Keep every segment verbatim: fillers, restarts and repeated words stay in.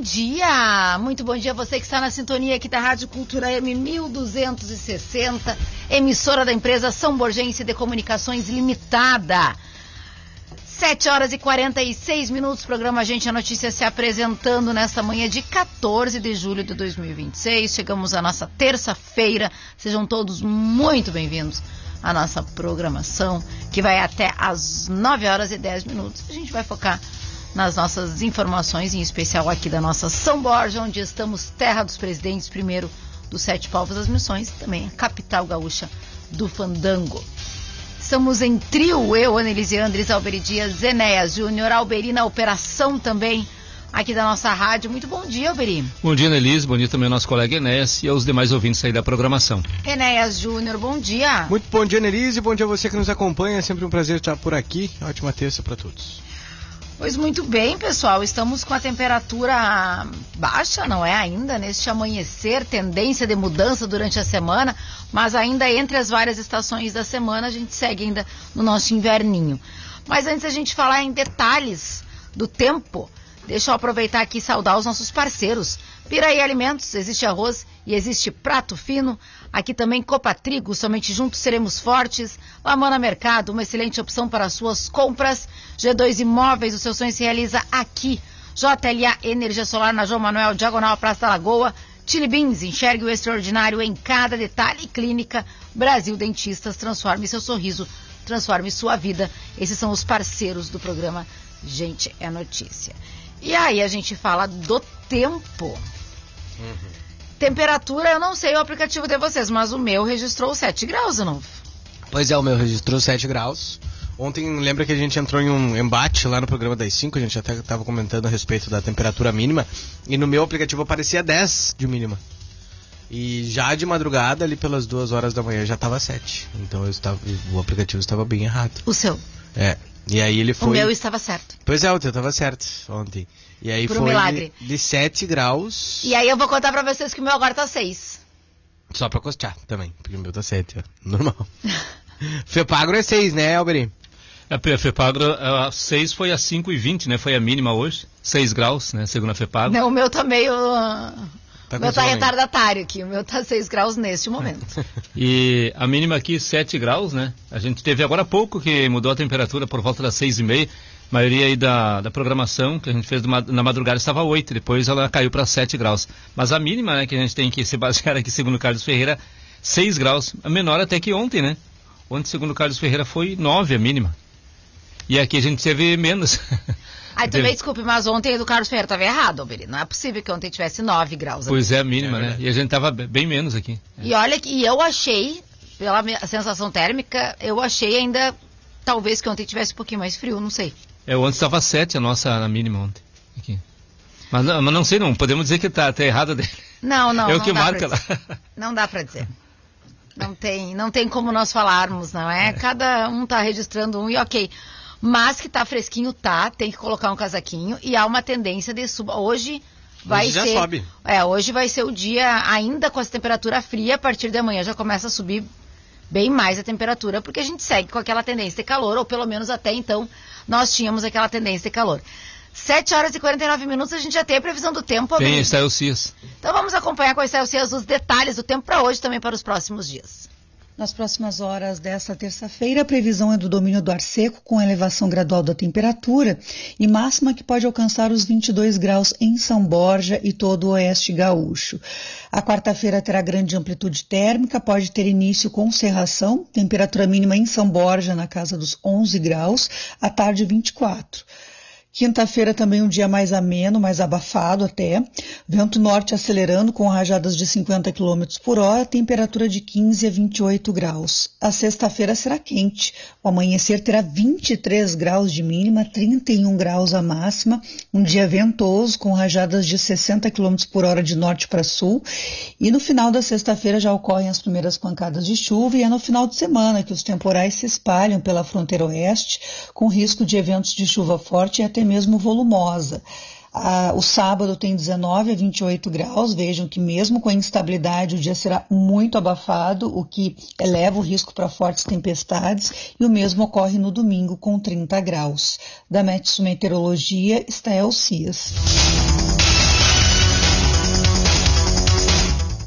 dia, muito bom dia a você que está na sintonia aqui da Rádio Cultura M mil duzentos e sessenta, emissora da empresa São Borgense de Comunicações Limitada. sete horas e quarenta e seis minutos, programa Gente a Notícia se apresentando nesta manhã de quatorze de julho de dois mil e vinte e seis. Chegamos à nossa terça-feira, sejam todos muito bem-vindos à nossa programação, que vai até às nove horas e dez minutos. A gente vai focar nas nossas informações, em especial aqui da nossa São Borja, onde estamos terra dos presidentes, primeiro dos Sete Povos das Missões, e também a capital gaúcha do fandango. Estamos em trio, eu, Annelise Andres, Alberi Dias, Enéas Júnior, Alberi na operação também aqui da nossa rádio. Muito bom dia, Alberi. Bom dia, Annelise, bom dia também ao nosso colega Enéas e aos demais ouvintes aí da programação. Enéas Júnior, bom dia. Muito bom dia, Annelise, bom dia a você que nos acompanha, é sempre um prazer estar por aqui. Ótima terça para todos. Pois muito bem, pessoal, estamos com a temperatura baixa, não é ainda, neste amanhecer, tendência de mudança durante a semana, mas ainda entre as várias estações da semana a gente segue ainda no nosso inverninho. Mas antes da gente falar em detalhes do tempo, deixa eu aproveitar aqui e saudar os nossos parceiros. Piraí Alimentos, existe arroz e existe prato fino. Aqui também Copa Trigo, somente juntos seremos fortes. Lamana Mercado, uma excelente opção para as suas compras. G dois Imóveis, o seu sonho se realiza aqui. J L A Energia Solar na João Manuel, diagonal à Praça da Lagoa. Chili Beans, enxergue o extraordinário em cada detalhe. Clínica Brasil Dentistas, transforme seu sorriso, transforme sua vida. Esses são os parceiros do programa Gente é Notícia. E aí a gente fala do tempo. Uhum. Temperatura, eu não sei o aplicativo de vocês, mas o meu registrou sete graus de novo. Pois é, o meu registrou sete graus. Ontem, lembra que a gente entrou em um embate lá no programa das cinco, a gente até estava comentando a respeito da temperatura mínima, e no meu aplicativo aparecia dez de mínima. E já de madrugada, ali pelas duas horas da manhã, já estava sete. Então eu estava, o aplicativo estava bem errado. O seu? É. E aí ele foi... O meu estava certo. Pois é, o teu estava certo ontem. E aí Por foi um milagre. De, de sete graus. E aí eu vou contar pra vocês que o meu agora tá seis. Só pra costear também, porque o meu tá sete, ó. Normal. Fepagro é seis, né, Alberi? A Fepagro, a seis foi a cinco e vinte, né? Foi a mínima hoje. seis graus, né? Segundo a Fepagro. Não, o meu tá meio... Tá o meu tá retardatário aqui. O meu tá seis graus neste momento. E a mínima aqui, sete graus, né? A gente teve agora há pouco que mudou a temperatura por volta das seis e meia. A maioria aí da, da programação que a gente fez na madrugada estava oito, depois ela caiu para sete graus. Mas a mínima, né, que a gente tem que se basear aqui, segundo o Carlos Ferreira, seis graus. A menor até que ontem, né? Ontem, segundo o Carlos Ferreira, foi nove a mínima. E aqui a gente teve menos. Ai, também desculpe, mas ontem do Carlos Ferreira estava errado, Alberi. Não é possível que ontem tivesse nove graus. Pois é, a mínima, é, né? E a gente estava bem menos aqui. É. E olha que eu achei, pela sensação térmica, eu achei ainda, talvez que ontem tivesse um pouquinho mais frio, não sei. É, ontem estava sete a nossa a mínima ontem. Aqui. Mas, não, mas não sei não, podemos dizer que está tá errado dele. Não, não, é o não que dá marca lá. Não dá para dizer. Não tem, não tem como nós falarmos, não é? é. Cada um está registrando um e ok. Mas que tá fresquinho, tá, tem que colocar um casaquinho e há uma tendência de suba. Hoje vai hoje ser... já sobe. É, hoje vai ser o dia ainda com essa temperatura fria, a partir de amanhã já começa a subir bem mais a temperatura, porque a gente segue com aquela tendência de calor, ou pelo menos até então nós tínhamos aquela tendência de calor. sete horas e quarenta e nove minutos, a gente já tem a previsão do tempo. Tem, está o C I S. Então vamos acompanhar com o C I S os detalhes do tempo para hoje e também para os próximos dias. Nas próximas horas desta terça-feira, a previsão é do domínio do ar seco, com elevação gradual da temperatura e máxima que pode alcançar os vinte e dois graus em São Borja e todo o oeste gaúcho. A quarta-feira terá grande amplitude térmica, pode ter início com cerração, temperatura mínima em São Borja na casa dos onze graus, à tarde vinte e quatro. Quinta-feira também um dia mais ameno, mais abafado até. Vento norte acelerando com rajadas de cinquenta quilômetros por hora, temperatura de quinze a vinte e oito graus. A sexta-feira será quente. O amanhecer terá vinte e três graus de mínima, trinta e um graus a máxima. Um dia ventoso com rajadas de sessenta quilômetros por hora de norte para sul. E no final da sexta-feira já ocorrem as primeiras pancadas de chuva e é no final de semana que os temporais se espalham pela fronteira oeste, com risco de eventos de chuva forte e até mesmo volumosa. Ah, o sábado tem dezenove a vinte e oito graus, vejam que mesmo com a instabilidade o dia será muito abafado, o que eleva o risco para fortes tempestades, e o mesmo ocorre no domingo com trinta graus. Da Metsu Meteorologia, Estael Cias.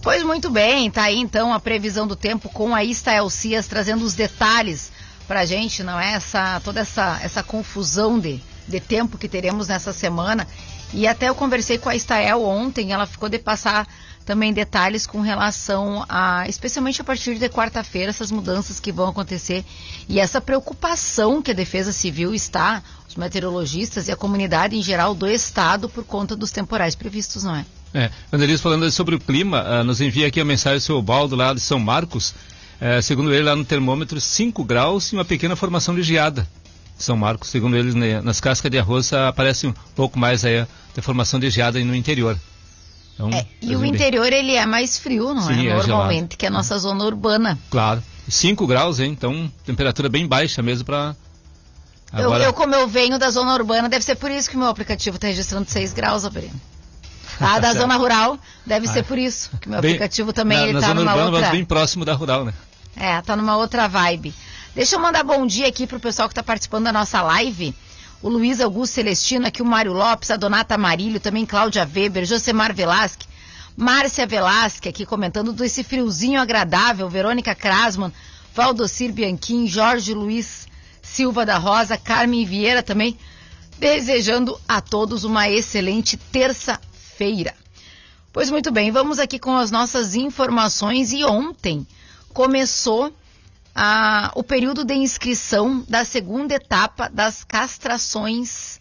Pois muito bem, tá aí então a previsão do tempo com a Istael Cias trazendo os detalhes pra gente, não é? Essa, toda essa, essa confusão de, de tempo que teremos nessa semana. E até eu conversei com a Istael ontem, ela ficou de passar também detalhes com relação a, especialmente a partir de quarta-feira, essas mudanças que vão acontecer e essa preocupação que a Defesa Civil está, os meteorologistas e a comunidade em geral do estado por conta dos temporais previstos, não é? É, Andrés, falando sobre o clima, uh, nos envia aqui a mensagem do seu Baldo lá de São Marcos, uh, segundo ele lá no termômetro cinco graus e uma pequena formação de geada. São Marcos, segundo ele, né, nas cascas de arroz uh, aparece um pouco mais aí de formação de geada aí no interior. Então, é, e o interior bem. Ele é mais frio, não Sim, é? é Normalmente, gelado. que é a nossa zona urbana. Claro, cinco graus, hein? Então temperatura bem baixa mesmo para... Agora... Eu, eu, como eu venho da zona urbana, deve ser por isso que o meu aplicativo está registrando seis graus, Abrino. Ah, da zona rural, deve ah, ser por isso que o meu bem, aplicativo também na, ele na tá zona numa urbana, outra... mas bem próximo da rural, né? É, tá numa outra vibe. Deixa eu mandar bom dia aqui pro pessoal que tá participando da nossa live. O Luiz Augusto Celestino, aqui o Mário Lopes, a Donata Marílio, também Cláudia Weber, Josemar Velasque, Márcia Velasque aqui comentando desse friozinho agradável, Verônica Krasman, Valdocir Bianchim, Jorge Luiz Silva da Rosa, Carmen Vieira também, desejando a todos uma excelente terça-feira. Pois muito bem, vamos aqui com as nossas informações e ontem começou a, o período de inscrição da segunda etapa das castrações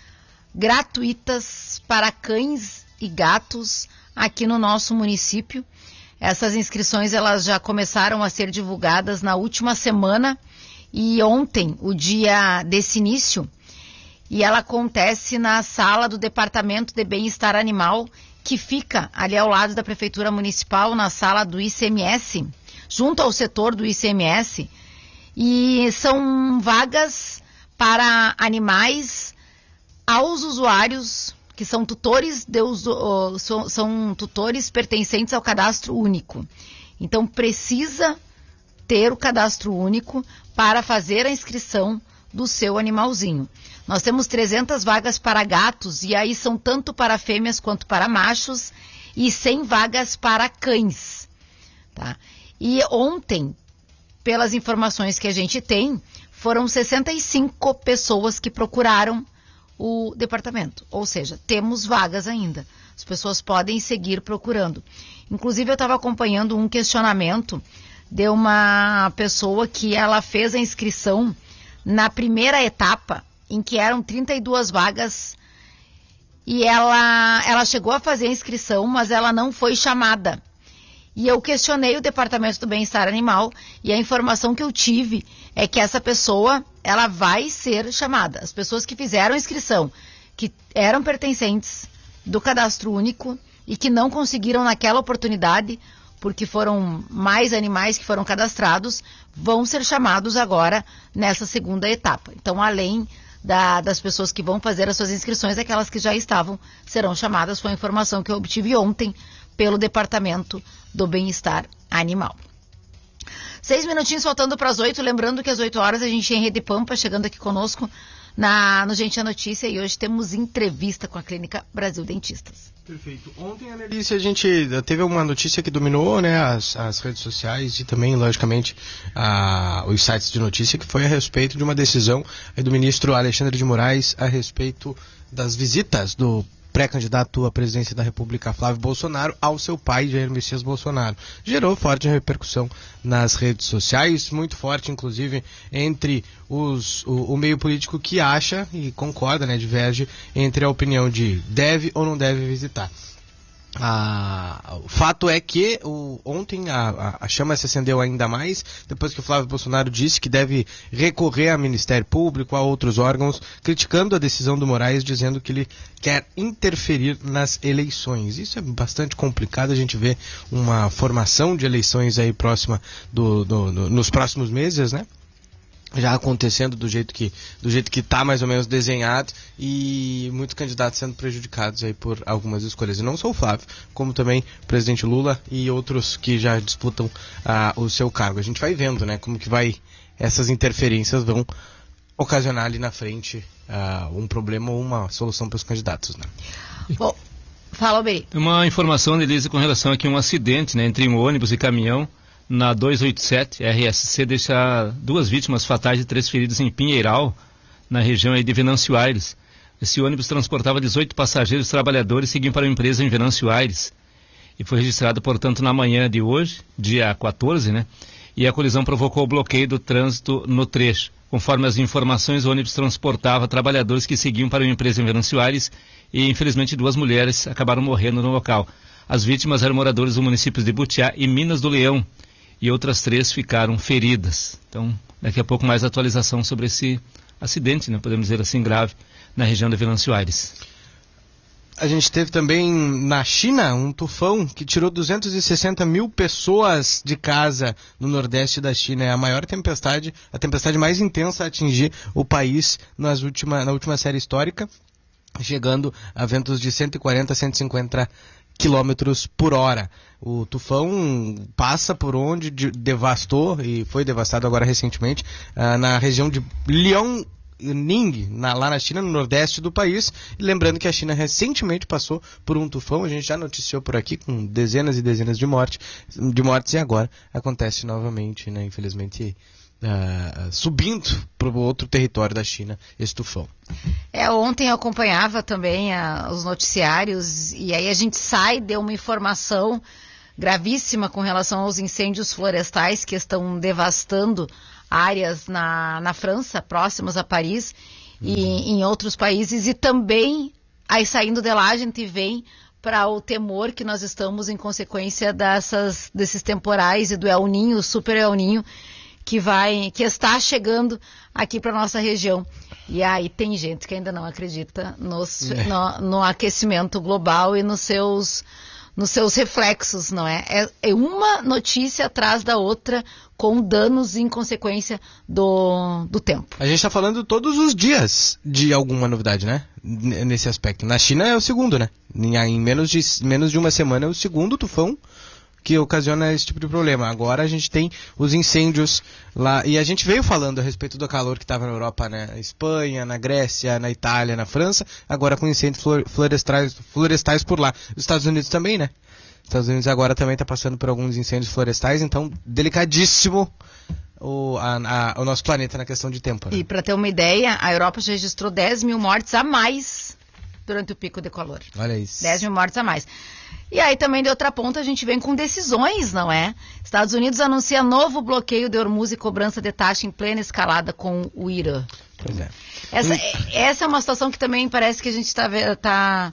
gratuitas para cães e gatos aqui no nosso município. Essas inscrições elas já começaram a ser divulgadas na última semana e ontem, o dia desse início, e ela acontece na sala do Departamento de Bem-Estar Animal, que fica ali ao lado da Prefeitura Municipal, na sala do I C M S, junto ao setor do I C M S, e são vagas para animais aos usuários que são tutores, de uso, são, são tutores pertencentes ao cadastro único. Então precisa ter o cadastro único para fazer a inscrição do seu animalzinho. Nós temos trezentas vagas para gatos, e aí são tanto para fêmeas quanto para machos, e cem vagas para cães. Tá? E ontem, pelas informações que a gente tem, foram sessenta e cinco pessoas que procuraram o departamento. Ou seja, temos vagas ainda. As pessoas podem seguir procurando. Inclusive, eu estava acompanhando um questionamento de uma pessoa que ela fez a inscrição na primeira etapa, em que eram trinta e duas vagas, e ela, ela chegou a fazer a inscrição, mas ela não foi chamada. E eu questionei o Departamento do Bem-Estar Animal, e a informação que eu tive é que essa pessoa, ela vai ser chamada. As pessoas que fizeram a inscrição, que eram pertencentes do cadastro único e que não conseguiram naquela oportunidade, porque foram mais animais que foram cadastrados, vão ser chamados agora nessa segunda etapa. Então, além da, das pessoas que vão fazer as suas inscrições, aquelas que já estavam serão chamadas. Foi a informação que eu obtive ontem pelo Departamento do Bem-Estar Animal. Seis minutinhos faltando para as oito, lembrando que às oito horas a gente tem Rede Pampa chegando aqui conosco na, no Gente é Notícia, e hoje temos entrevista com a Clínica Brasil Dentistas. Perfeito. Ontem, Annelise, a gente teve uma notícia que dominou, né, as, as redes sociais e também, logicamente, a, os sites de notícia, que foi a respeito de uma decisão do ministro Alexandre de Moraes a respeito das visitas do pré-candidato à presidência da República, Flávio Bolsonaro, ao seu pai, Jair Messias Bolsonaro. Gerou forte repercussão nas redes sociais, muito forte, inclusive, entre os, o, o meio político que acha e concorda, né, diverge entre a opinião de deve ou não deve visitar. Ah, o fato é que o, ontem a, a, a chama se acendeu ainda mais depois que o Flávio Bolsonaro disse que deve recorrer ao Ministério Público, a outros órgãos, criticando a decisão do Moraes, dizendo que ele quer interferir nas eleições. Isso é bastante complicado, a gente vê uma formação de eleições aí próxima do, do, do, nos próximos meses, né? Já acontecendo do jeito que do jeito que está mais ou menos desenhado, e muitos candidatos sendo prejudicados aí por algumas escolhas. E não só o Flávio, como também o presidente Lula e outros que já disputam ah, o seu cargo. A gente vai vendo, né, como que vai, essas interferências vão ocasionar ali na frente ah, um problema ou uma solução para os candidatos, né? Bom, Fala, Alberi. Uma informação, Elise, com relação aqui a um acidente, né, entre um ônibus e caminhão na duzentos e oitenta e sete, R S C, deixa duas vítimas fatais e três feridos em Pinheiral, na região aí de Venâncio Aires. Esse ônibus transportava dezoito passageiros trabalhadores e seguiam para uma empresa em Venâncio Aires. E foi registrado, portanto, na manhã de hoje, dia quatorze, né? E a colisão provocou o bloqueio do trânsito no trecho. Conforme as informações, o ônibus transportava trabalhadores que seguiam para uma empresa em Venâncio Aires e, infelizmente, duas mulheres acabaram morrendo no local. As vítimas eram moradores do município de Butiá e Minas do Leão, e outras três ficaram feridas. Então, daqui a pouco mais atualização sobre esse acidente, né? Podemos dizer assim, grave, na região de Venâncio Aires. A gente teve também na China um tufão que tirou duzentas e sessenta mil pessoas de casa no nordeste da China. É a maior tempestade, a tempestade mais intensa a atingir o país nas última, na última série histórica, chegando a ventos de cento e quarenta a cento e cinquenta quilômetros por hora. O tufão passa por onde de, devastou, e foi devastado agora recentemente, uh, na região de Liaoning, Na, lá na China, no nordeste do país. E lembrando que a China recentemente passou por um tufão, a gente já noticiou por aqui, com dezenas e dezenas de, morte, de mortes, e agora acontece novamente, né, infelizmente, uh, subindo para o outro território da China, esse tufão. É, ontem eu acompanhava também uh, os noticiários, e aí a gente sai, deu uma informação gravíssima com relação aos incêndios florestais que estão devastando áreas na, na França, próximas a Paris, uhum. e em outros países, e também, aí saindo de lá, a gente vem para o temor que nós estamos em consequência dessas, desses temporais e do El Niño, super El Niño, que, vai, que está chegando aqui para a nossa região. E aí tem gente que ainda não acredita nos, é. no, no aquecimento global e nos seus... nos seus reflexos, não é? é? É uma notícia atrás da outra, com danos em consequência do, do tempo. A gente está falando todos os dias de alguma novidade, né? N- nesse aspecto. Na China é o segundo, né? Em, em menos, de, menos de uma semana é o segundo tufão que ocasiona esse tipo de problema. Agora a gente tem os incêndios lá, e a gente veio falando a respeito do calor que estava na Europa, né? Na Espanha, na Grécia, na Itália, na França, agora com incêndios florestais, florestais por lá. Os Estados Unidos também, né? Os Estados Unidos agora também está passando por alguns incêndios florestais, então delicadíssimo o, a, a, o nosso planeta na questão de tempo. Né? E para ter uma ideia, a Europa já registrou dez mil mortes a mais durante o pico de calor. Olha isso. dez mil mortes a mais. E aí também de outra ponta a gente vem com decisões, não é? Estados Unidos anuncia novo bloqueio de Hormuz e cobrança de taxa em plena escalada com o Irã. Pois é. Essa, essa é uma situação que também parece que a gente está... Tá,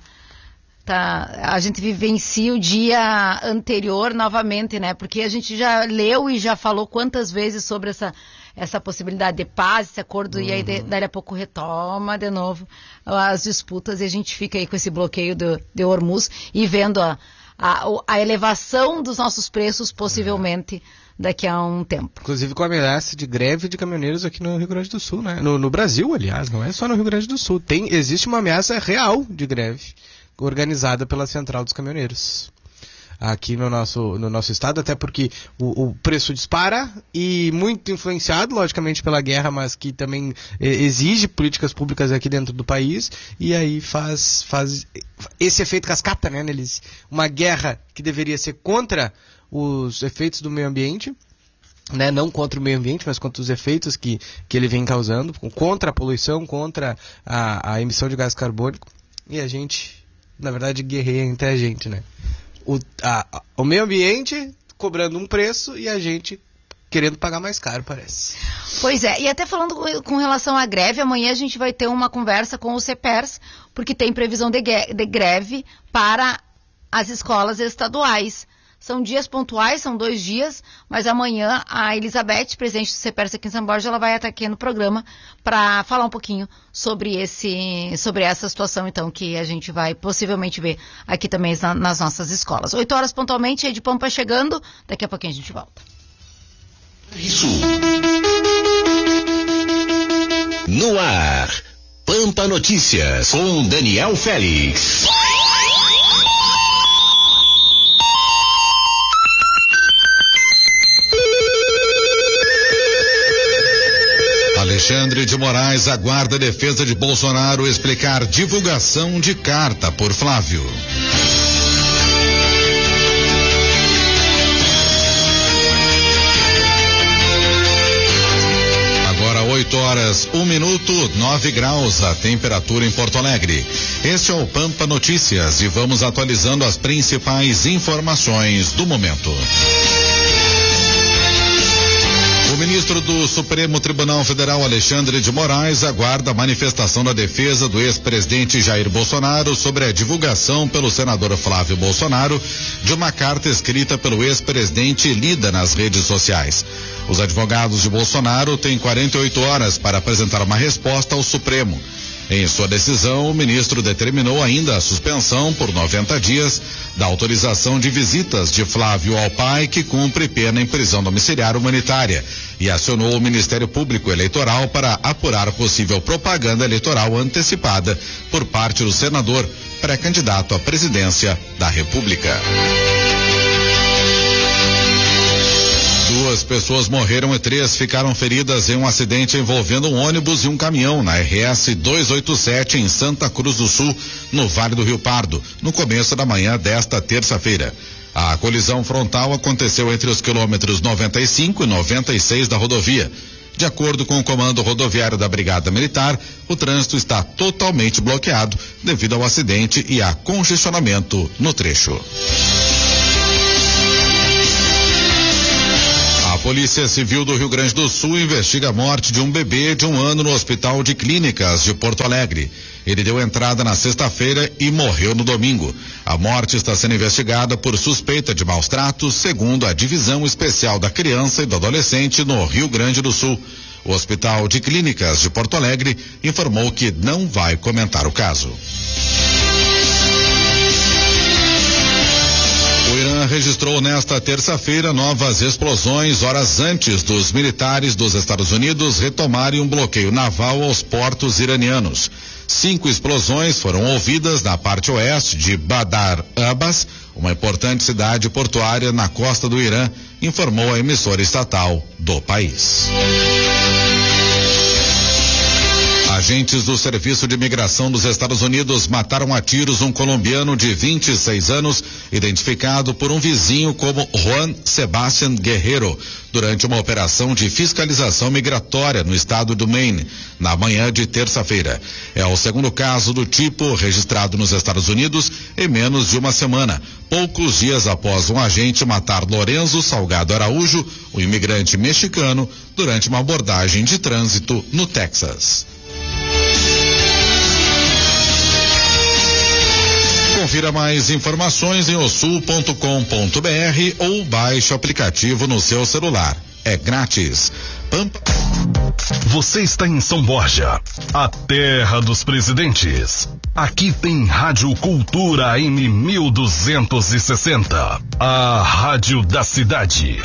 tá, a gente vivencia o dia anterior novamente, né? Porque a gente já leu e já falou quantas vezes sobre essa... essa possibilidade de paz, esse acordo, uhum. e aí de, daí a pouco retoma de novo as disputas, e a gente fica aí com esse bloqueio de, de Hormuz e vendo a, a, a elevação dos nossos preços possivelmente uhum. daqui a um tempo. Inclusive com a ameaça de greve de caminhoneiros aqui no Rio Grande do Sul, né? No, no Brasil, aliás, não é só no Rio Grande do Sul. Tem, existe uma ameaça real de greve organizada pela Central dos Caminhoneiros aqui no nosso, no nosso estado, até porque o, o preço dispara, e muito influenciado, logicamente, pela guerra, mas que também eh, exige políticas públicas aqui dentro do país, e aí faz, faz esse efeito cascata, né, neles? Uma guerra que deveria ser contra os efeitos do meio ambiente, né, não contra o meio ambiente, mas contra os efeitos que, que ele vem causando, contra a poluição, contra a, a emissão de gás carbônico, e a gente, na verdade, guerreia entre a gente, né? O, a, o meio ambiente cobrando um preço e a gente querendo pagar mais caro, parece. Pois é, e até falando com, com relação à greve, amanhã a gente vai ter uma conversa com o CEPERS, porque tem previsão de, de greve para as escolas estaduais. São dias pontuais, são dois dias, mas amanhã a Elizabeth, presidente do CEPERS aqui em São Borja, ela vai estar aqui no programa para falar um pouquinho sobre, esse, sobre essa situação, então, que a gente vai possivelmente ver aqui também na, nas nossas escolas. Oito horas pontualmente, Ed Pampa chegando, daqui a pouquinho a gente volta. Isso. No ar, Pampa Notícias, com Daniel Félix. Alexandre de Moraes aguarda a defesa de Bolsonaro explicar divulgação de carta por Flávio. oito horas, um minuto, nove graus a temperatura em Porto Alegre. Este é o Pampa Notícias e vamos atualizando as principais informações do momento. O ministro do Supremo Tribunal Federal, Alexandre de Moraes, aguarda a manifestação da defesa do ex-presidente Jair Bolsonaro sobre a divulgação pelo senador Flávio Bolsonaro de uma carta escrita pelo ex-presidente e lida nas redes sociais. Os advogados de Bolsonaro têm quarenta e oito horas para apresentar uma resposta ao Supremo. Em sua decisão, o ministro determinou ainda a suspensão por noventa dias da autorização de visitas de Flávio ao pai, que cumpre pena em prisão domiciliar humanitária, e acionou o Ministério Público Eleitoral para apurar possível propaganda eleitoral antecipada por parte do senador, pré-candidato à presidência da República. Duas pessoas morreram e três ficaram feridas em um acidente envolvendo um ônibus e um caminhão na R S duzentos e oitenta e sete em Santa Cruz do Sul, no Vale do Rio Pardo, no começo da manhã desta terça-feira. A colisão frontal aconteceu entre os quilômetros noventa e cinco e noventa e seis da rodovia. De acordo com o comando rodoviário da Brigada Militar, o trânsito está totalmente bloqueado devido ao acidente e a congestionamento no trecho. A Polícia Civil do Rio Grande do Sul investiga a morte de um bebê de um ano no Hospital de Clínicas de Porto Alegre. Ele deu entrada na sexta-feira e morreu no domingo. A morte está sendo investigada por suspeita de maus tratos, segundo a Divisão Especial da Criança e do Adolescente no Rio Grande do Sul. O Hospital de Clínicas de Porto Alegre informou que não vai comentar o caso. O Irã registrou nesta terça-feira novas explosões horas antes dos militares dos Estados Unidos retomarem um bloqueio naval aos portos iranianos. Cinco explosões foram ouvidas na parte oeste de Badar Abbas, uma importante cidade portuária na costa do Irã, informou a emissora estatal do país. Agentes do Serviço de Imigração dos Estados Unidos mataram a tiros um colombiano de vinte e seis anos, identificado por um vizinho como Juan Sebastián Guerrero, durante uma operação de fiscalização migratória no estado do Maine, na manhã de terça-feira. É o segundo caso do tipo registrado nos Estados Unidos em menos de uma semana, poucos dias após um agente matar Lorenzo Salgado Araújo, um imigrante mexicano, durante uma abordagem de trânsito no Texas. Confira mais informações em osul ponto com ponto br ou baixe o aplicativo no seu celular. É grátis. Pampa. Você está em São Borja, a terra dos presidentes. Aqui tem Rádio Cultura M mil duzentos e sessenta, a rádio da cidade.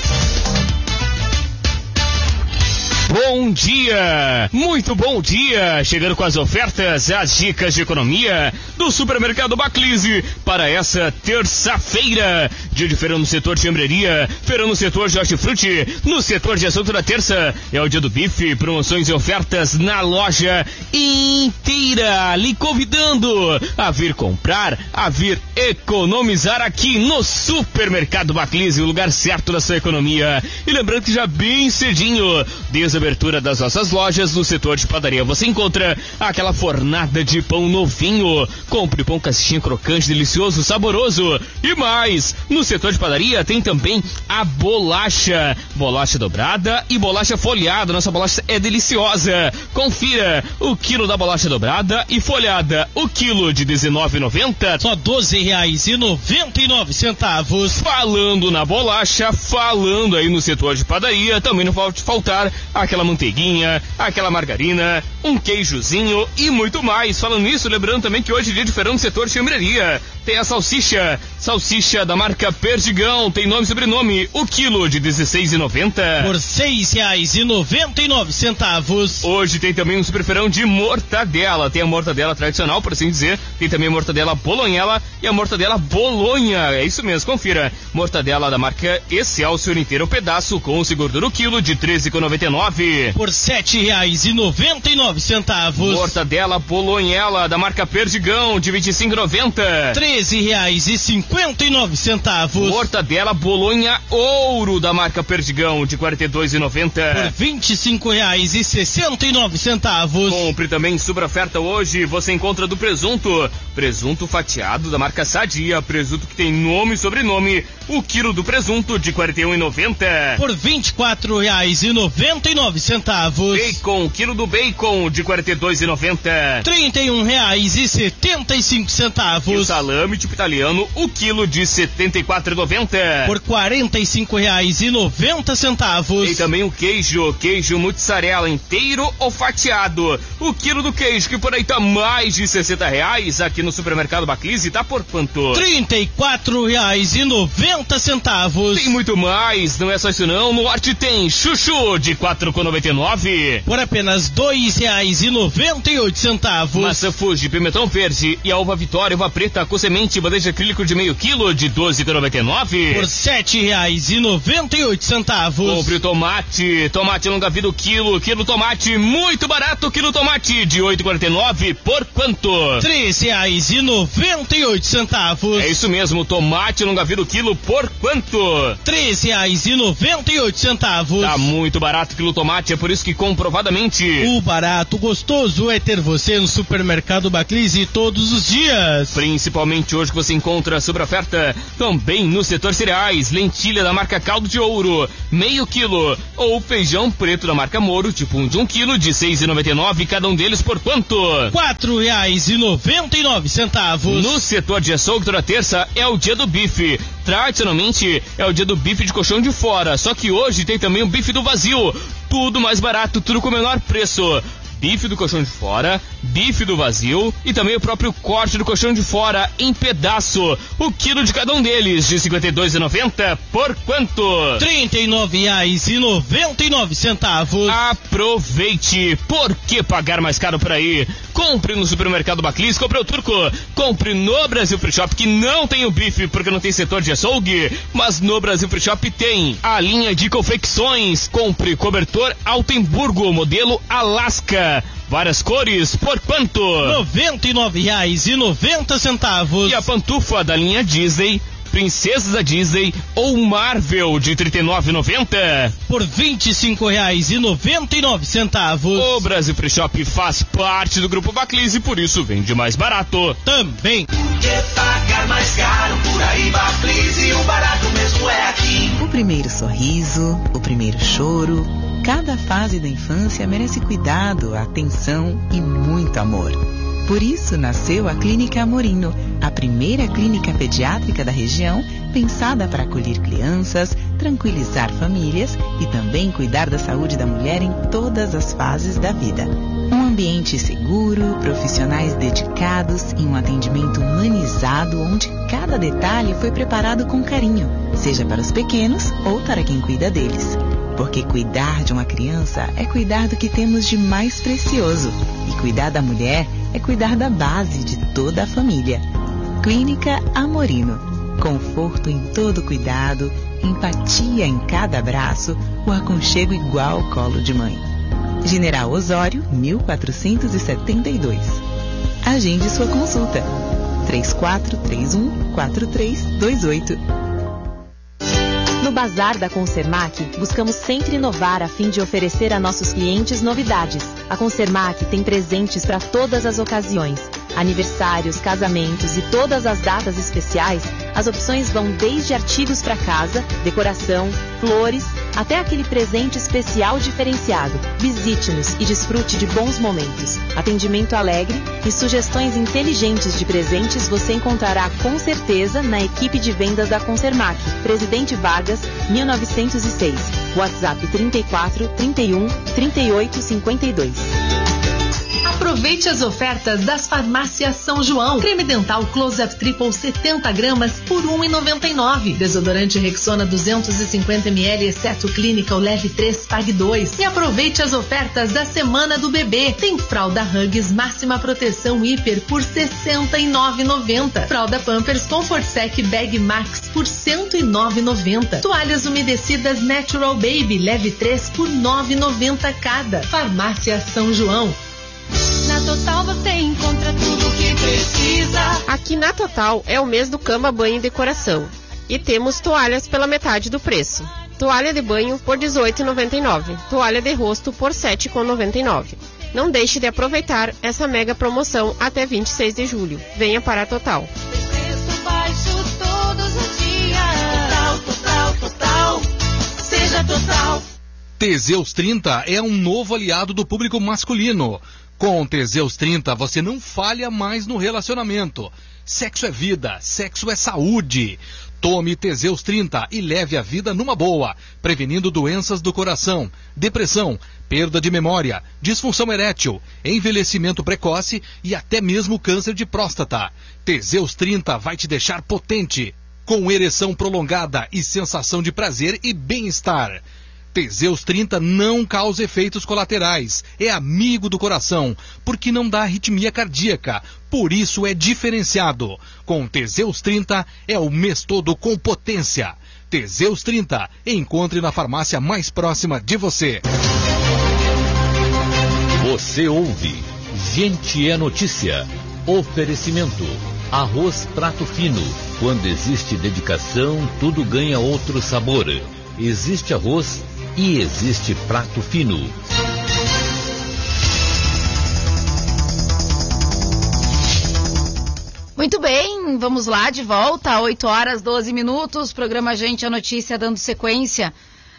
Bom dia, muito bom dia, chegando com as ofertas, as dicas de economia do Supermercado Baclise para essa terça-feira. Dia de feirão no setor de chambreria, feirão no setor de hortifruti, no setor de assunto da terça, é o dia do bife, promoções e ofertas na loja inteira, lhe convidando a vir comprar, a vir economizar aqui no Supermercado Baclise, o lugar certo da sua economia. E lembrando que já bem cedinho, desde a abertura das nossas lojas, no setor de padaria você encontra aquela fornada de pão novinho. Compre pão caixinha crocante, delicioso, saboroso. E mais, no setor de padaria tem também a bolacha, bolacha dobrada e bolacha folhada. Nossa bolacha é deliciosa. Confira o quilo da bolacha dobrada e folhada, o quilo de dezenove reais e noventa centavos, só doze reais e noventa e nove centavos. Falando na bolacha, falando aí no setor de padaria, também não pode faltar aquela manteiguinha, aquela margarina, um queijozinho e muito mais. Falando nisso, lembrando também que hoje é dia de feirão no setor de chambreria. Tem a salsicha, salsicha da marca Perdigão, tem nome e sobrenome, o quilo de dezesseis reais e noventa centavos por seis reais e noventa e nove centavos. Hoje tem também um super feirão de mortadela, tem a mortadela tradicional, por assim dizer, tem também a mortadela bolonhela e a mortadela bolonha, é isso mesmo, confira. Mortadela da marca Excelsior inteira o pedaço com o gordura o quilo de treze reais e noventa e nove centavos nove. Por sete reais e noventa e nove centavos. Mortadela Bolonhela da marca Perdigão de vinte e cinco e noventa. treze reais e cinquenta e nove centavos. Mortadela Bolonha Ouro da marca Perdigão de quarenta e dois e noventa. Por vinte e cinco reais e sessenta e nove centavos. Compre também super oferta hoje. Você encontra do presunto. Presunto fatiado da marca Sadia. Presunto que tem nome e sobrenome. O quilo do presunto de quarenta e um e noventa. Por vinte e quatro reais e noventa e nove centavos. Bacon, quilo do bacon de quarenta e dois e noventa. trinta e um reais e setenta e cinco centavos. E o salame tipo italiano, o quilo de setenta e quatro e noventa. Por quarenta e cinco reais e noventa centavos. E também o queijo, queijo mussarela inteiro ou fatiado. O quilo do queijo que por aí tá mais de sessenta reais, aqui no supermercado Baclise tá por quanto? trinta e quatro reais e noventa centavos. Tem muito mais, não é só isso não. No Norte tem chuchu de quatro reais e noventa e nove. Por apenas dois reais e noventa e oito centavos. Maçã Fuji, pimentão verde e a uva Vitória, uva preta com semente, bandeja acrílico de meio quilo de doze reais e noventa e nove. Por sete reais e noventa e oito centavos. Compre o tomate, tomate longa vida o quilo, quilo tomate muito barato, quilo tomate de oito reais e quarenta e nove. Por quanto? três reais e noventa e oito centavos. É isso mesmo, tomate longa vida o quilo por quanto? três reais e noventa e oito centavos. Tá muito barato quilo tomate, é por isso que comprovadamente o barato gostoso é ter você no supermercado Baclise todos os dias. Principalmente hoje que você encontra sobre oferta também no setor cereais, lentilha da marca Caldo de Ouro, meio quilo, ou feijão preto da marca Moro, tipo um de um quilo, de seis reais e noventa e nove, cada um deles por quanto? quatro reais e noventa e nove centavos. No setor de açougue toda terça é o dia do bife. Tradicionalmente é o dia do bife de colchão de fora, só que hoje tem também o bife do vazio. Tudo mais barato, tudo com o menor preço. Bife do colchão de fora, bife do vazio e também o próprio corte do colchão de fora em pedaço. O quilo de cada um deles de cinquenta e dois reais e noventa centavos. Por quanto? trinta e nove reais e noventa e nove centavos. Aproveite. Por que pagar mais caro por aí? Compre no supermercado Baclise, compre o Turco. Compre no Brasil Free Shop, que não tem o bife porque não tem setor de açougue, mas no Brasil Free Shop tem a linha de confecções. Compre cobertor Altenburgo, modelo Alaska. Várias cores, por quanto? noventa e nove reais e noventa centavos. E a pantufa da linha Disney, Princesas da Disney ou Marvel de trinta e nove reais e noventa centavos. Por vinte e cinco reais e noventa e nove centavos. O Brasil Free Shop faz parte do grupo Baclise, por isso vende mais barato também. Por que pagar mais caro por aí? Baclise, o barato mesmo é aqui. O primeiro sorriso, o primeiro choro, cada fase da infância merece cuidado, atenção e muito amor. Por isso nasceu a Clínica Amorino, a primeira clínica pediátrica da região, pensada para acolher crianças, tranquilizar famílias e também cuidar da saúde da mulher em todas as fases da vida. Um ambiente seguro, profissionais dedicados e um atendimento humanizado onde cada detalhe foi preparado com carinho, seja para os pequenos ou para quem cuida deles. Porque cuidar de uma criança é cuidar do que temos de mais precioso. E cuidar da mulher é cuidar da base de toda a família. Clínica Amorino. Conforto em todo cuidado, empatia em cada abraço, o aconchego igual ao colo de mãe. General Osório, mil quatrocentos e setenta e dois. Agende sua consulta. três quatro três um, quatro três dois oito. No Bazar da Consermac, buscamos sempre inovar a fim de oferecer a nossos clientes novidades. A Consermac tem presentes para todas as ocasiões. Aniversários, casamentos e todas as datas especiais, as opções vão desde artigos para casa, decoração, flores, até aquele presente especial diferenciado. Visite-nos e desfrute de bons momentos. Atendimento alegre e sugestões inteligentes de presentes você encontrará com certeza na equipe de vendas da Consermac. Presidente Vargas, mil novecentos e seis. WhatsApp trinta e quatro, trinta e um, trinta e oito, cinquenta e dois. Aproveite as ofertas das farmácias São João. Creme dental Close-Up Triple setenta gramas por um real e noventa e nove centavos. Desodorante Rexona duzentos e cinquenta mililitros, exceto Clinical Leve três, pague dois. E aproveite as ofertas da semana do bebê. Tem fralda Huggies máxima proteção hiper por sessenta e nove reais e noventa centavos. Fralda Pampers Comfort Sec Bag Max por cento e nove reais e noventa centavos. Toalhas umedecidas Natural Baby Leve três por nove reais e noventa centavos cada. Farmácia São João. Na Total você encontra tudo o que precisa. Aqui na Total é o mês do cama, banho e decoração. E temos toalhas pela metade do preço. Toalha de banho por dezoito reais e noventa e nove centavos. Toalha de rosto por sete reais e noventa e nove centavos. Não deixe de aproveitar essa mega promoção até vinte e seis de julho. Venha para a Total. Preço baixo todos os dias. Total, total, total. Seja Total. Teseus trinta é um novo aliado do público masculino. Com Teseus trinta, você não falha mais no relacionamento. Sexo é vida, sexo é saúde. Tome Teseus trinta e leve a vida numa boa, prevenindo doenças do coração, depressão, perda de memória, disfunção erétil, envelhecimento precoce e até mesmo câncer de próstata. Teseus trinta vai te deixar potente, com ereção prolongada e sensação de prazer e bem-estar. Teseus trinta não causa efeitos colaterais, é amigo do coração, porque não dá arritmia cardíaca, por isso é diferenciado. Com Teseus trinta é o mês todo com potência. Teseus trinta, encontre na farmácia mais próxima de você. Você ouve Gente é Notícia. Oferecimento Arroz Prato Fino. Quando existe dedicação, tudo ganha outro sabor. Existe arroz e existe prato fino. Muito bem, vamos lá, de volta, oito horas, doze minutos, programa Gente a Notícia dando sequência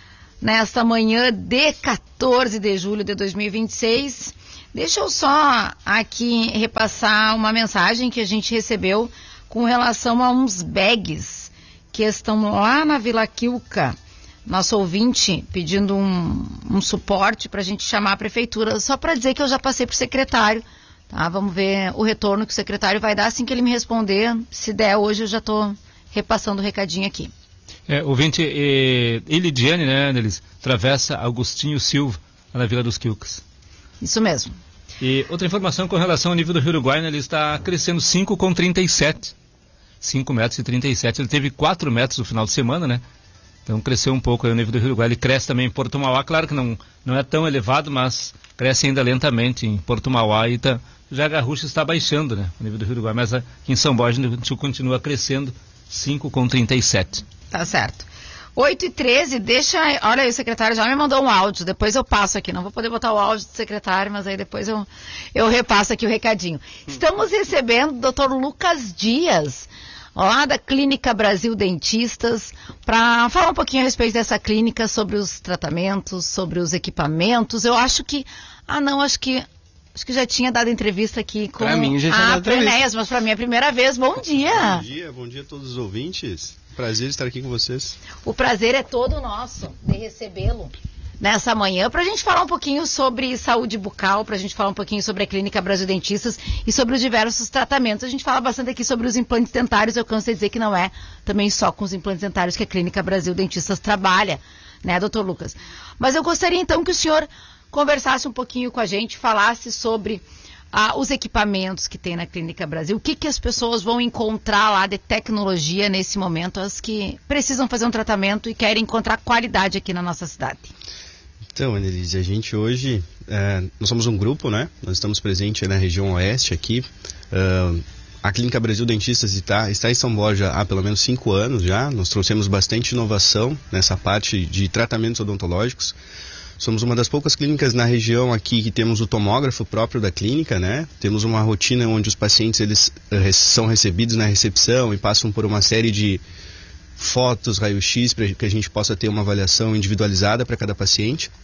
nesta manhã de quatorze de julho de dois mil e vinte e seis. Deixa eu só aqui repassar uma mensagem que a gente recebeu com relação a uns bags que estão lá na Vila Quilca. Nosso ouvinte pedindo um, um suporte para a gente chamar a prefeitura, só para dizer que eu já passei para o secretário, tá? Vamos ver o retorno que o secretário vai dar assim que ele me responder. Se der hoje, eu já estou repassando o recadinho aqui. É, ouvinte, é, Elidiane, né, eles Travessa Agostinho Silva, na Vila dos Quilcas. Isso mesmo. E outra informação com relação ao nível do Rio Uruguai, né, ele está crescendo cinco vírgula trinta e sete. cinco metros e trinta e sete. Ele teve quatro metros no final de semana, né? Então cresceu um pouco aí o nível do Rio Uruguai. Ele cresce também em Porto Mauá, claro que não, não é tão elevado, mas cresce ainda lentamente em Porto Mauá e tá, já a Garrucha está baixando, né, o nível do Rio Uruguai, mas aqui em São Borja a gente continua crescendo cinco vírgula trinta e sete. Tá certo. oito e treze, deixa, olha aí, o secretário já me mandou um áudio, depois eu passo aqui, não vou poder botar o áudio do secretário, mas aí depois eu, eu repasso aqui o recadinho. Estamos recebendo o doutor Lucas Dias, lá da Clínica Brasil Dentistas, para falar um pouquinho a respeito dessa clínica, sobre os tratamentos, sobre os equipamentos. Eu acho que, ah não, acho que acho que já tinha dado entrevista aqui com pra mim, já tinha a dado Prenéas, mas para mim é a primeira vez. Bom dia. Bom dia, bom dia a todos os ouvintes. Prazer estar aqui com vocês. O prazer é todo nosso de recebê-lo nessa manhã, para a gente falar um pouquinho sobre saúde bucal, para a gente falar um pouquinho sobre a Clínica Brasil Dentistas e sobre os diversos tratamentos. A gente fala bastante aqui sobre os implantes dentários, eu canso de dizer que não é também só com os implantes dentários que a Clínica Brasil Dentistas trabalha, né, doutor Lucas? Mas eu gostaria então que o senhor conversasse um pouquinho com a gente, falasse sobre ah, os equipamentos que tem na Clínica Brasil, o que, que as pessoas vão encontrar lá de tecnologia nesse momento, as que precisam fazer um tratamento e querem encontrar qualidade aqui na nossa cidade. Então, Annelise, a gente hoje, é, nós somos um grupo, né? Nós estamos presentes na região oeste aqui. Uh, a Clínica Brasil Dentistas está, está em São Borja há pelo menos cinco anos já. Nós trouxemos bastante inovação nessa parte de tratamentos odontológicos. Somos uma das poucas clínicas na região aqui que temos o tomógrafo próprio da clínica, né? Temos uma rotina onde os pacientes eles, uh, são recebidos na recepção e passam por uma série de fotos, raio-x, para que a gente possa ter uma avaliação individualizada para cada paciente.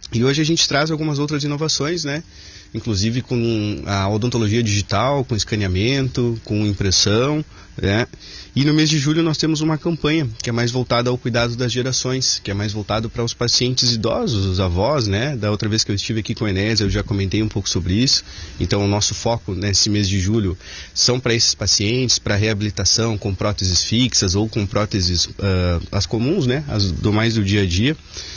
E hoje a gente traz algumas outras inovações, né? Inclusive com a odontologia digital, com escaneamento, com impressão, né? E no mês de julho nós temos uma campanha que é mais voltada ao cuidado das gerações, que é mais voltado para os pacientes idosos, os avós, né? Da outra vez que eu estive aqui com a Enésia eu já comentei um pouco sobre isso. Então o nosso foco nesse mês de julho são para esses pacientes, para reabilitação com próteses fixas ou com próteses uh, as comuns, né? As do mais do dia a dia.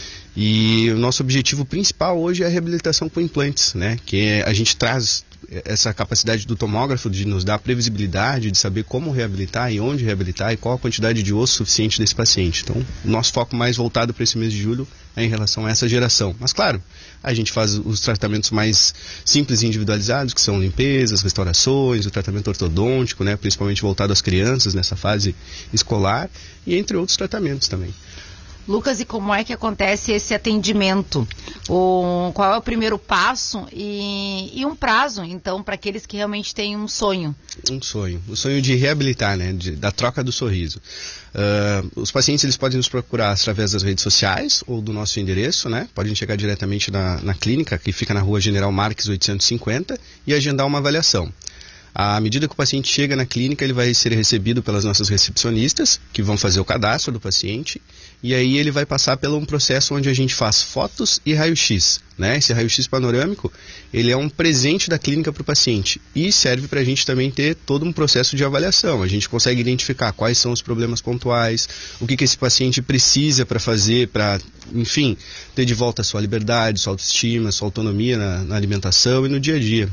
E o nosso objetivo principal hoje é a reabilitação com implantes, né? Que é, a gente traz essa capacidade do tomógrafo de nos dar previsibilidade, de saber como reabilitar e onde reabilitar e qual a quantidade de osso suficiente desse paciente. Então, o nosso foco mais voltado para esse mês de julho é em relação a essa geração. Mas, claro, a gente faz os tratamentos mais simples e individualizados, que são limpezas, restaurações, o tratamento ortodôntico, né? Principalmente voltado às crianças nessa fase escolar e entre outros tratamentos também. Lucas, e como é que acontece esse atendimento? O, qual é o primeiro passo e, e um prazo, então, para aqueles que realmente têm um sonho? Um sonho. O sonho de reabilitar, né? De, da troca do sorriso. Uh, os pacientes eles podem nos procurar através das redes sociais ou do nosso endereço, né? Podem chegar diretamente na, na clínica, que fica na rua General Marques oitocentos e cinquenta, e agendar uma avaliação. À medida que o paciente chega na clínica, ele vai ser recebido pelas nossas recepcionistas, que vão fazer o cadastro do paciente, e aí ele vai passar por um processo onde a gente faz fotos e raio-x, né? Esse raio-x panorâmico, ele é um presente da clínica para o paciente e serve para a gente também ter todo um processo de avaliação. A gente consegue identificar quais são os problemas pontuais, o que, que esse paciente precisa para fazer, para, enfim, ter de volta a sua liberdade, sua autoestima, sua autonomia na, na alimentação e no dia a dia.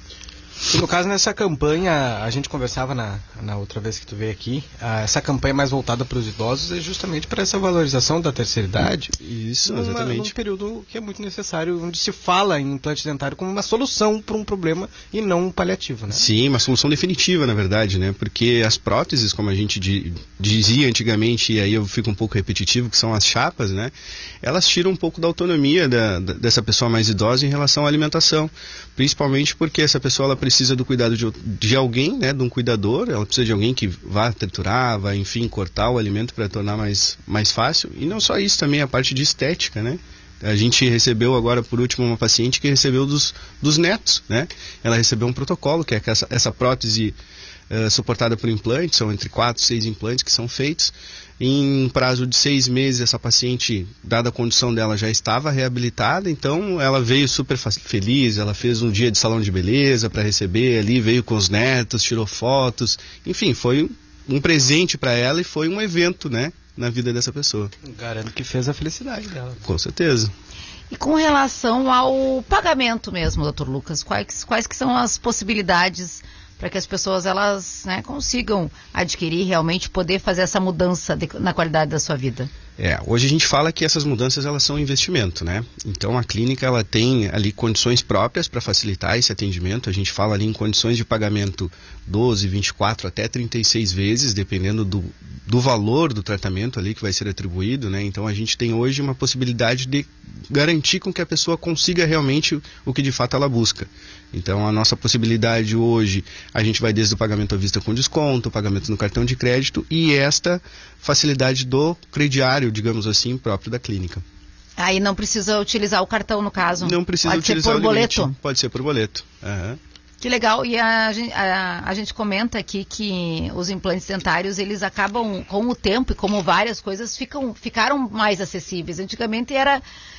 E no caso, nessa campanha, a gente conversava na, na outra vez que tu veio aqui, a, essa campanha mais voltada para os idosos é justamente para essa valorização da terceira idade. Isso, numa, exatamente. Num período que é muito necessário, onde se fala em implante dentário como uma solução para um problema e não um paliativo, né? Sim, uma solução definitiva, na verdade, né? Porque as próteses, como a gente di, dizia antigamente, e aí eu fico um pouco repetitivo, que são as chapas, né? Elas tiram um pouco da autonomia da, da, dessa pessoa mais idosa em relação à alimentação. Principalmente porque essa pessoa ela precisa do cuidado de, de alguém, né, de um cuidador, ela precisa de alguém que vá triturar, vá, enfim, cortar o alimento para tornar mais, mais fácil. E não só isso, também a parte de estética, né? A gente recebeu agora, por último, uma paciente que recebeu dos, dos netos, né? Ela recebeu um protocolo, que é essa, essa prótese uh, suportada por implantes, são entre quatro e seis implantes que são feitos. Em um prazo de seis meses, essa paciente, dada a condição dela, já estava reabilitada, então ela veio super feliz, ela fez um dia de salão de beleza para receber ali, veio com os netos, tirou fotos, enfim, foi um presente para ela e foi um evento, né, na vida dessa pessoa. Garanto que fez a felicidade dela. Com certeza. E com relação ao pagamento mesmo, doutor Lucas, quais, quais que são as possibilidades para que as pessoas elas, né, consigam adquirir, realmente poder fazer essa mudança de, na qualidade da sua vida? É, hoje a gente fala que essas mudanças elas são investimento, né? Então a clínica ela tem ali condições próprias para facilitar esse atendimento. A gente fala ali em condições de pagamento doze, vinte e quatro até trinta e seis vezes, dependendo do, do valor do tratamento ali que vai ser atribuído, né? Então a gente tem hoje uma possibilidade de garantir com que a pessoa consiga realmente o que de fato ela busca. Então a nossa possibilidade hoje, a gente vai desde o pagamento à vista com desconto, o pagamento no cartão de crédito e esta facilidade do crediário, digamos assim, próprio da clínica. Aí não precisa utilizar o cartão, no caso? Não precisa Pode utilizar ser por o limite. boleto? Pode ser por boleto. Uhum. Que legal. E a, a, a gente comenta aqui que os implantes dentários, eles acabam, com o tempo e como várias coisas, ficam, ficaram mais acessíveis. Antigamente era...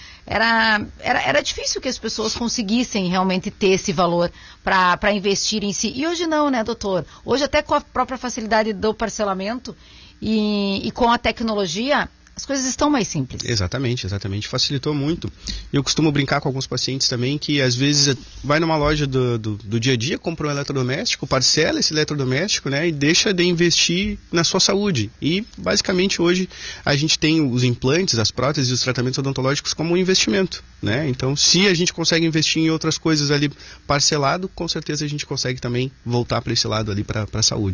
Era, era, era difícil que as pessoas conseguissem realmente ter esse valor para investir em si. E hoje não, né, doutor? Hoje até com a própria facilidade do parcelamento e, e com a tecnologia, as coisas estão mais simples. Exatamente, exatamente. Facilitou muito. Eu costumo brincar com alguns pacientes também que às vezes vai numa loja do, do, do dia a dia, compra um eletrodoméstico, parcela esse eletrodoméstico, né, e deixa de investir na sua saúde. E basicamente hoje a gente tem os implantes, as próteses e os tratamentos odontológicos como um investimento, né? Então se a gente consegue investir em outras coisas ali parcelado, com certeza a gente consegue também voltar para esse lado ali para a saúde.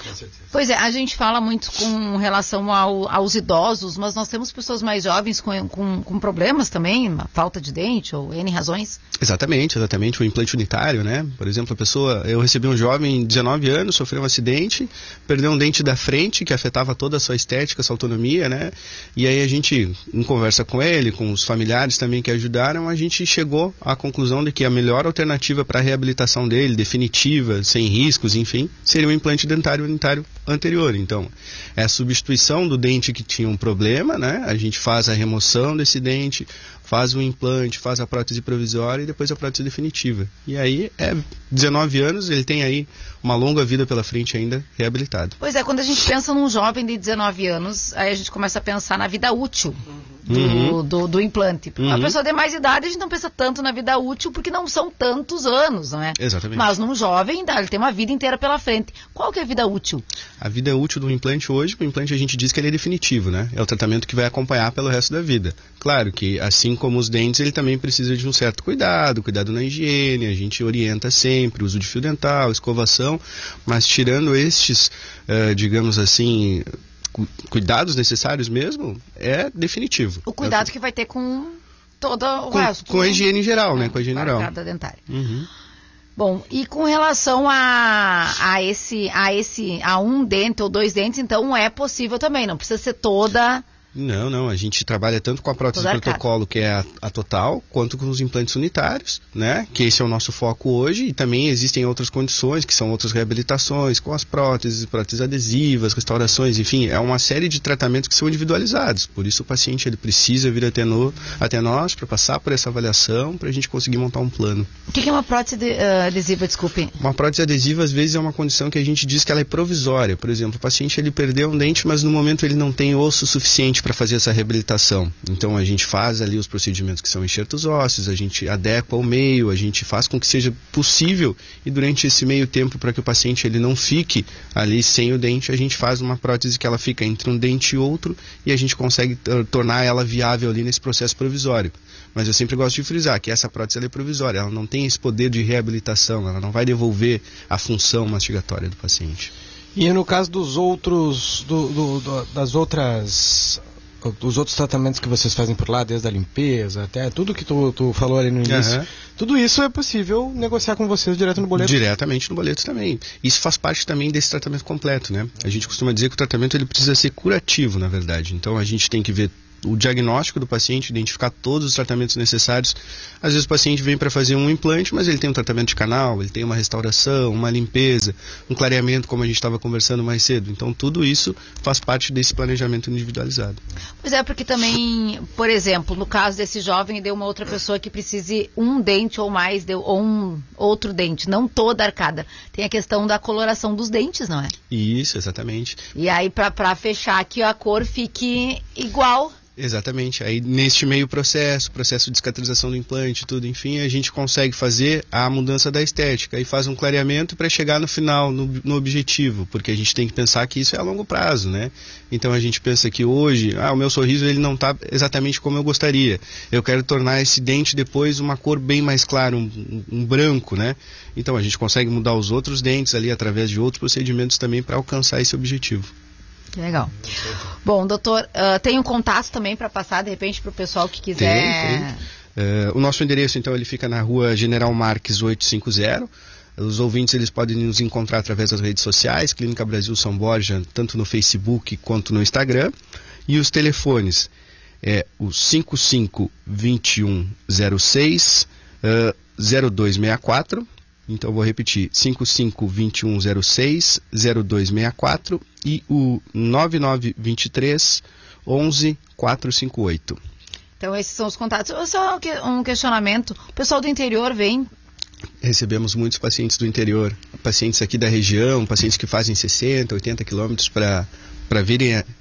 Pois é, a gente fala muito com relação ao, aos idosos, mas nós temos pessoas mais jovens com, com, com problemas também, uma falta de dente ou N razões. Exatamente, exatamente, o implante unitário, né? Por exemplo, a pessoa, eu recebi um jovem de dezenove anos, sofreu um acidente, perdeu um dente da frente que afetava toda a sua estética, a sua autonomia, né? E aí a gente, em conversa com ele, com os familiares também que ajudaram, a gente chegou à conclusão de que a melhor alternativa para a reabilitação dele, definitiva, sem riscos, enfim, seria o implante dentário unitário anterior. Então, é a substituição do dente que tinha um problema, né? A gente faz a remoção desse dente, faz o implante, faz a prótese provisória e depois a prótese definitiva. E aí, é dezenove anos, ele tem aí uma longa vida pela frente ainda reabilitado. Pois é, quando a gente pensa num jovem de dezenove anos, aí a gente começa a pensar na vida útil do, Uhum. do, do implante. Uhum. A pessoa de mais idade, a gente não pensa tanto na vida útil, porque não são tantos anos, não é? Exatamente. Mas num jovem, ele tem uma vida inteira pela frente. Qual que é a vida útil? A vida útil do implante hoje, o implante a gente diz que ele é definitivo, né? É o tratamento que vai acompanhar pelo resto da vida. Claro que, assim como os dentes, ele também precisa de um certo cuidado, cuidado na higiene, a gente orienta sempre, uso de fio dental, escovação, mas tirando estes, uh, digamos assim, cu- cuidados necessários mesmo, é definitivo. O cuidado que vai ter com todo o Com, resto. com a higiene em geral, né? Com a higiene com a geral. arcada dentária. Uhum. Bom, e com relação a, a, esse, a esse, a um dente ou dois dentes, então é possível também, não precisa ser toda... Não, não, a gente trabalha tanto com a prótese Toda protocolo, que é a, a total, quanto com os implantes unitários, né? Que esse é o nosso foco hoje, e também existem outras condições, que são outras reabilitações, com as próteses, próteses adesivas, restaurações, enfim, é uma série de tratamentos que são individualizados, por isso o paciente ele precisa vir até, no, até nós para passar por essa avaliação, para a gente conseguir montar um plano. O que, que é uma prótese de, uh, adesiva, desculpe? Uma prótese adesiva, às vezes, é uma condição que a gente diz que ela é provisória. Por exemplo, o paciente ele perdeu um dente, mas no momento ele não tem osso suficiente para fazer essa reabilitação. Então, a gente faz ali os procedimentos que são enxertos ósseos, a gente adequa o meio, a gente faz com que seja possível, e durante esse meio tempo, para que o paciente ele não fique ali sem o dente, a gente faz uma prótese que ela fica entre um dente e outro, e a gente consegue uh, tornar ela viável ali nesse processo provisório. Mas eu sempre gosto de frisar que essa prótese ela é provisória, ela não tem esse poder de reabilitação, ela não vai devolver a função mastigatória do paciente. E no caso dos outros, do, do, do, das outras, dos outros tratamentos que vocês fazem por lá, desde a limpeza até tudo que tu, tu falou ali no início, Uhum. tudo isso é possível negociar com vocês direto no boleto? Diretamente no boleto também. Isso faz parte também desse tratamento completo, né? A gente costuma dizer que o tratamento ele precisa ser curativo, na verdade. Então a gente tem que ver o diagnóstico do paciente, identificar todos os tratamentos necessários. Às vezes o paciente vem para fazer um implante, mas ele tem um tratamento de canal, ele tem uma restauração, uma limpeza, um clareamento, como a gente estava conversando mais cedo. Então tudo isso faz parte desse planejamento individualizado. Pois é, porque também, por exemplo, no caso desse jovem, deu uma outra pessoa que precise um dente ou mais, deu, ou um outro dente, não toda a arcada. Tem a questão da coloração dos dentes, não é? Isso, exatamente. E aí, para fechar que a cor fique igual. Exatamente. Aí neste meio processo, processo de cicatrização do implante, tudo, enfim, a gente consegue fazer a mudança da estética e faz um clareamento para chegar no final, no, no objetivo, porque a gente tem que pensar que isso é a longo prazo, né? Então a gente pensa que hoje, ah, o meu sorriso ele não está exatamente como eu gostaria. Eu quero tornar esse dente depois uma cor bem mais clara, um, um, um branco, né? Então a gente consegue mudar os outros dentes ali através de outros procedimentos também para alcançar esse objetivo. Que legal. Bom, doutor, uh, tem um contato também para passar, de repente, para o pessoal que quiser... Tem, tem. Uh, o nosso endereço, então, ele fica na rua General Marques oitocentos e cinquenta. Os ouvintes, eles podem nos encontrar através das redes sociais, Clínica Brasil São Borja, tanto no Facebook quanto no Instagram. E os telefones é o cinco cinco, dois um zero seis, zero dois seis quatro. Então eu vou repetir, cinco cinco, dois um zero seis, zero dois seis quatro e o nove nove dois três, onze quatrocentos e cinquenta e oito. Então esses são os contatos. Só um questionamento, o pessoal do interior vem? Recebemos muitos pacientes do interior, pacientes aqui da região, pacientes que fazem sessenta, oitenta quilômetros para para virem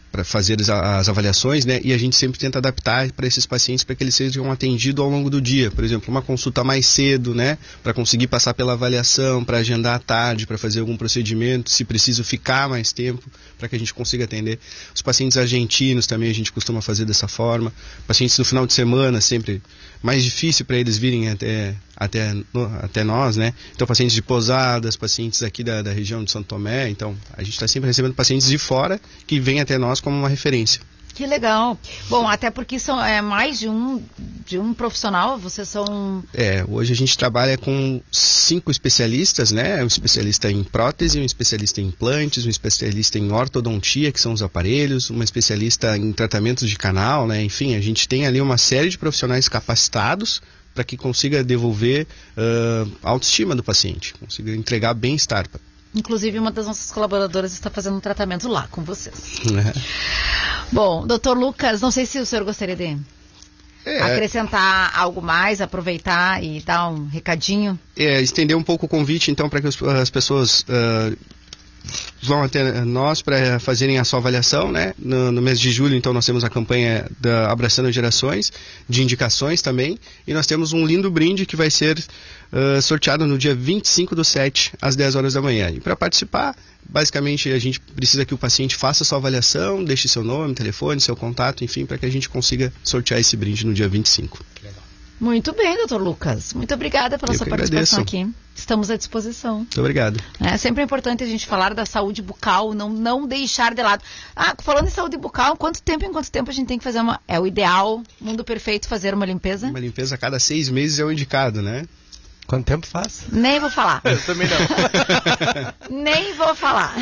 para fazer as, as avaliações, né? E a gente sempre tenta adaptar para esses pacientes para que eles sejam atendidos ao longo do dia. Por exemplo, uma consulta mais cedo, né? Para conseguir passar pela avaliação, para agendar à tarde, para fazer algum procedimento, se preciso ficar mais tempo, para que a gente consiga atender. Os pacientes argentinos também a gente costuma fazer dessa forma. Pacientes no final de semana, sempre mais difícil para eles virem até, até, até nós, né? Então, pacientes de Posadas, pacientes aqui da, da região de Santo Tomé. Então, a gente está sempre recebendo pacientes de fora que vêm até nós como uma referência. Que legal. Bom, até porque são é, mais de um, de um profissional, vocês são... É, hoje a gente trabalha com cinco especialistas, né? Um especialista em prótese, um especialista em implantes, um especialista em ortodontia, que são os aparelhos, uma especialista em tratamentos de canal, né? Enfim, a gente tem ali uma série de profissionais capacitados para que consiga devolver uh, a autoestima do paciente, consiga entregar bem-estar. Inclusive, uma das nossas colaboradoras está fazendo um tratamento lá com vocês. É. Bom, doutor Lucas, não sei se o senhor gostaria de é. acrescentar algo mais, aproveitar e dar um recadinho. É, estender um pouco o convite, então, para que os, as pessoas uh, vão até nós para fazerem a sua avaliação, né? No, no mês de julho, então, nós temos a campanha da Abraçando Gerações, de indicações também, e nós temos um lindo brinde que vai ser uh, sorteado no dia vinte e cinco do sete, às dez horas da manhã. E para participar, basicamente, a gente precisa que o paciente faça a sua avaliação, deixe seu nome, telefone, seu contato, enfim, para que a gente consiga sortear esse brinde no dia vinte e cinco. Muito bem, doutor Lucas. Muito obrigada pela Eu sua que participação agradeço. aqui. Estamos à disposição. Muito obrigado. É sempre importante a gente falar da saúde bucal, não, não deixar de lado. Ah, falando em saúde bucal, quanto tempo em quanto tempo a gente tem que fazer uma... É o ideal, mundo perfeito, fazer uma limpeza? Uma limpeza a cada seis meses é o indicado, né? Quanto tempo faz? Nem vou falar. Eu também não. Nem vou falar.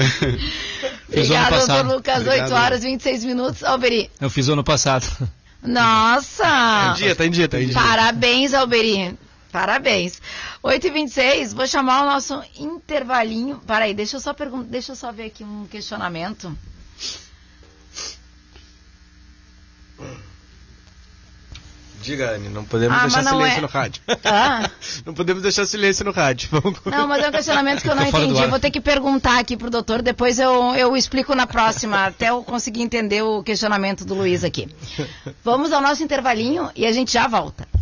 Fiz ano Obrigado, passado. doutor Lucas. Obrigado. oito horas e vinte e seis minutos. Alberi. Eu fiz ano passado. Nossa! Tá em dia, tá em dia, tá em dia. Parabéns, Alberi. Parabéns. oito e vinte e seis, vou chamar o nosso intervalinho. Peraí, deixa eu só perguntar, deixa eu só ver aqui um questionamento. Diga, Anne, não podemos Ah, deixar mas não silêncio é- no rádio. Ah. Não podemos deixar silêncio no rádio. Vamos... Não, mas é um questionamento que eu não Tô fora do entendi. ar. Vou ter que perguntar aqui pro doutor, depois eu, eu explico na próxima, até eu conseguir entender o questionamento do Luiz aqui. Vamos ao nosso intervalinho e a gente já volta.